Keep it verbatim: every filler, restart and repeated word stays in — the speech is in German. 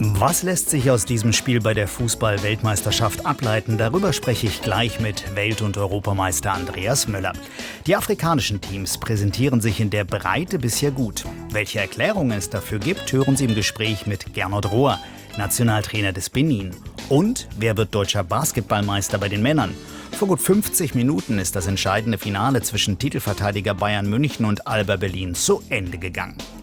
Was lässt sich aus diesem Spiel bei der Fußball-Weltmeisterschaft ableiten? Darüber spreche ich gleich mit Welt- und Europameister Andreas Möller. Die afrikanischen Teams präsentieren sich in der Breite bisher gut. Welche Erklärungen es dafür gibt, hören Sie im Gespräch mit Gernot Rohr, Nationaltrainer des Benin. Und wer wird deutscher Basketballmeister bei den Männern? Vor gut fünfzig Minuten ist das entscheidende Finale zwischen Titelverteidiger Bayern München und Alba Berlin zu Ende gegangen.